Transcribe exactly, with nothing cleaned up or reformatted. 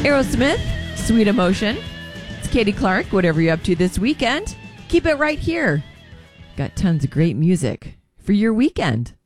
Aerosmith, Sweet Emotion. It's Katie Clark. Whatever you're up to this weekend, keep it right here. Got tons of great music for your weekend.